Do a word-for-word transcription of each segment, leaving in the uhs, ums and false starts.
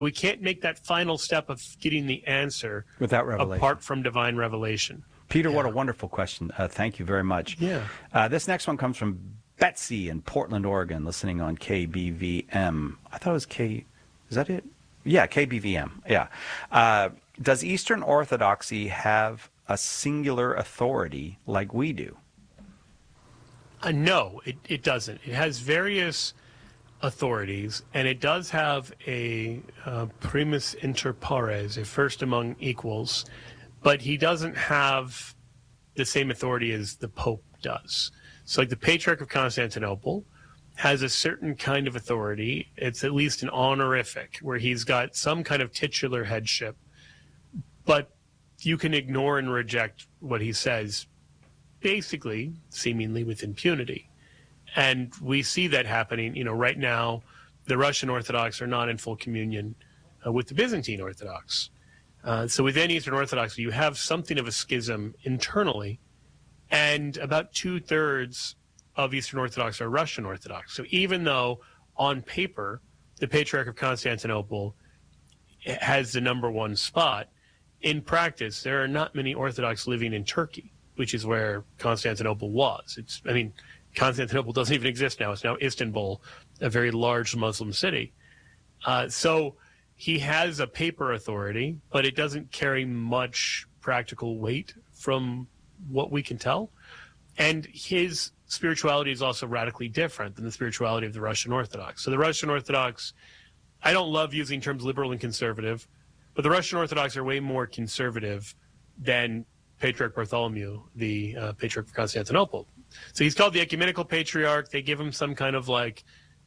We can't make that final step of getting the answer without revelation, apart from divine revelation. Peter, yeah. what a wonderful question. Uh, thank you very much. Yeah. Uh, this next one comes from Betsy in Portland, Oregon, listening on K B V M. I thought it was K. Is that it? Yeah, K B V M. Yeah. Uh, does Eastern Orthodoxy have a singular authority like we do? Uh, no, it, it doesn't. It has various authorities, and it does have a uh, primus inter pares, a first among equals, but he doesn't have the same authority as the Pope does. So like the Patriarch of Constantinople has a certain kind of authority. It's at least an honorific, where he's got some kind of titular headship, but you can ignore and reject what he says, basically, seemingly with impunity. And we see that happening. You know, right now, the Russian Orthodox are not in full communion uh, with the Byzantine Orthodox. Uh, so within Eastern Orthodoxy, you have something of a schism internally, and about two-thirds of Eastern Orthodox are Russian Orthodox. So even though on paper the Patriarch of Constantinople has the number one spot, in practice there are not many Orthodox living in Turkey, which is where Constantinople was. It's, I mean, Constantinople doesn't even exist now. It's now Istanbul, a very large Muslim city. Uh, so he has a paper authority, but it doesn't carry much practical weight from what we can tell. And his spirituality is also radically different than the spirituality of the Russian Orthodox. So the Russian Orthodox, I don't love using terms liberal and conservative, but the Russian Orthodox are way more conservative than Patriarch Bartholomew, the uh, Patriarch of Constantinople. So he's called the Ecumenical Patriarch. They give him some kind of like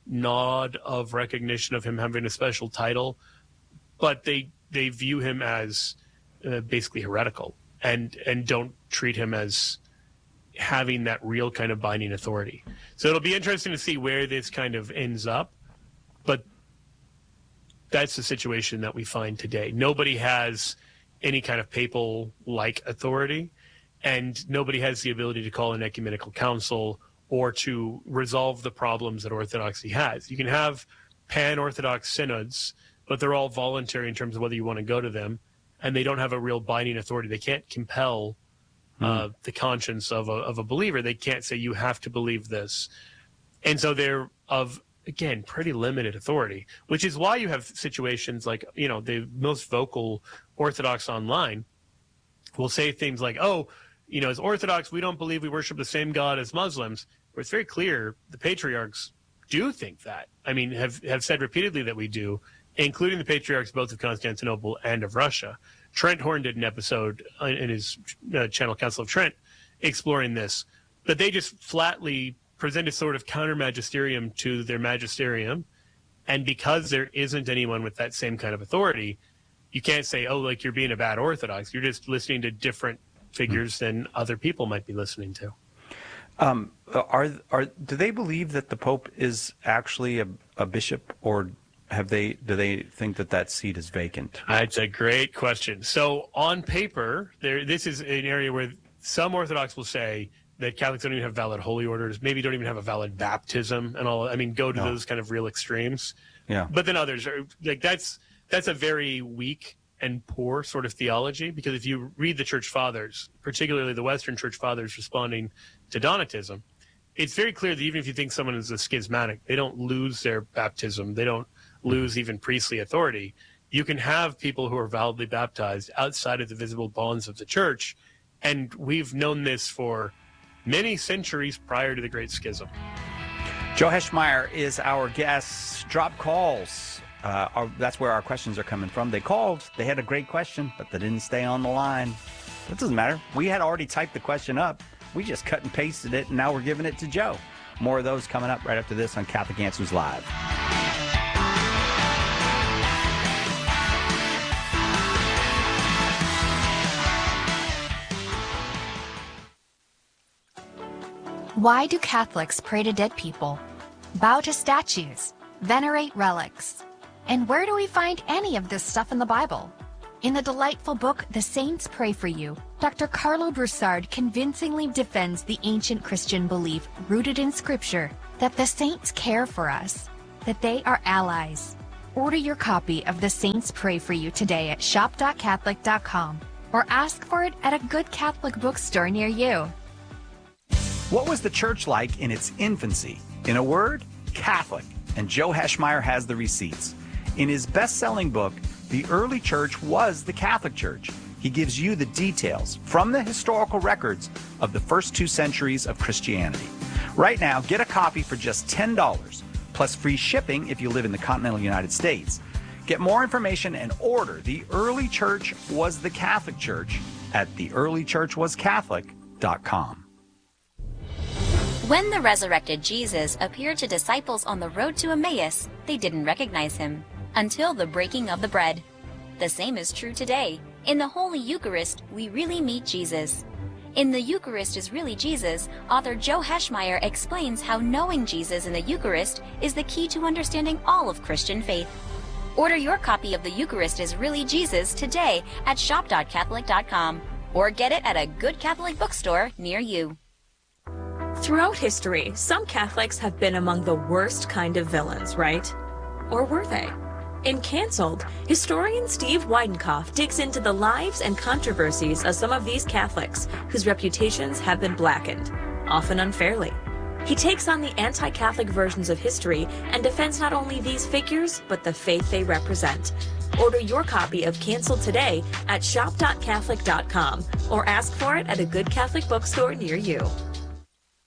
nod of recognition of him having a special title, but they they view him as uh, basically heretical and and don't treat him as having that real kind of binding authority. So it'll be interesting to see where this kind of ends up, but that's the situation that we find today. Nobody has any kind of papal-like authority, and nobody has the ability to call an ecumenical council or to resolve the problems that Orthodoxy has. You can have pan-Orthodox synods, but they're all voluntary in terms of whether you want to go to them, and they don't have a real binding authority. They can't compel uh, mm. the conscience of a, of a believer. They can't say, you have to believe this. And so they're of, again, pretty limited authority, which is why you have situations like, you know, the most vocal Orthodox online will say things like, oh, you know, as Orthodox, we don't believe we worship the same God as Muslims, where it's very clear the patriarchs do think that. I mean, have, have said repeatedly that we do, including the patriarchs both of Constantinople and of Russia. Trent Horn did an episode in his uh, channel, Council of Trent, exploring this. But they just flatly present a sort of counter-magisterium to their magisterium, and because there isn't anyone with that same kind of authority, you can't say, oh, like, you're being a bad Orthodox. You're just listening to different figures than other people might be listening to. Um, are are do they believe that the Pope is actually a, a bishop, or have they do they think that that seat is vacant? That's a great question. So on paper, there this is an area where some Orthodox will say that Catholics don't even have valid holy orders, maybe don't even have a valid baptism and all. I mean, go to no. those kind of real extremes. Yeah. But then others are like, that's that's a very weak and poor sort of theology, because if you read the Church Fathers, particularly the Western Church Fathers responding to Donatism, it's very clear that even if you think someone is a schismatic, they don't lose their baptism, they don't lose even priestly authority. You can have people who are validly baptized outside of the visible bonds of the church, and we've known this for many centuries prior to the Great Schism. Joe Heschmeyer is our guest. Drop calls. Uh, our, that's where our questions are coming from. They called. They had a great question, but they didn't stay on the line. That doesn't matter. We had already typed the question up. We just cut and pasted it, and now we're giving it to Joe. More of those coming up right after this on Catholic Answers Live. Why do Catholics pray to dead people, bow to statues, venerate relics? And where do we find any of this stuff in the Bible? In the delightful book, The Saints Pray for You, Doctor Carlo Broussard convincingly defends the ancient Christian belief rooted in Scripture that the saints care for us, that they are allies. Order your copy of The Saints Pray For You today at shop dot catholic dot com or ask for it at a good Catholic bookstore near you. What was the church like in its infancy? In a word, Catholic. And Joe Heschmeyer has the receipts. In his best-selling book, The Early Church Was the Catholic Church, he gives you the details from the historical records of the first two centuries of Christianity. Right now, get a copy for just ten dollars, plus free shipping if you live in the continental United States. Get more information and order The Early Church Was the Catholic Church at the early church was catholic dot com. When the resurrected Jesus appeared to disciples on the road to Emmaus, they didn't recognize him until the breaking of the bread. The same is true today. In the Holy Eucharist, we really meet Jesus. In The Eucharist is Really Jesus, author Joe Heschmeyer explains how knowing Jesus in the Eucharist is the key to understanding all of Christian faith. Order your copy of The Eucharist is Really Jesus today at shop dot catholic dot com or get it at a good Catholic bookstore near you. Throughout history, some Catholics have been among the worst kind of villains, right? Or were they? In Cancelled, historian Steve Weidenkopf digs into the lives and controversies of some of these Catholics whose reputations have been blackened, often unfairly. He takes on the anti-Catholic versions of history and defends not only these figures, but the faith they represent. Order your copy of Cancelled today at shop dot catholic dot com or ask for it at a good Catholic bookstore near you.